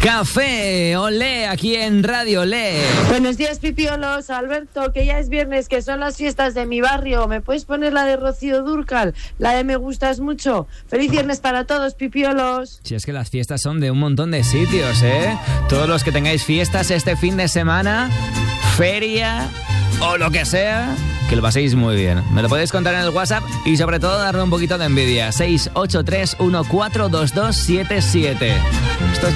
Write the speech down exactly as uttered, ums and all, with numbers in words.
Café Olé, aquí en Radio Olé. Buenos días, pipiolos. Alberto, que ya es viernes, que son las fiestas de mi barrio. ¿Me puedes poner la de Rocío Dúrcal? La de Me Gustas Mucho. Feliz viernes para todos, pipiolos. Si es que las fiestas son de un montón de sitios, ¿eh? Todos los que tengáis fiestas este fin de semana, feria o lo que sea, que lo paséis muy bien. Me lo podéis contar en el WhatsApp y sobre todo darle un poquito de envidia. seis ocho tres uno cuatro dos dos siete siete. Esto es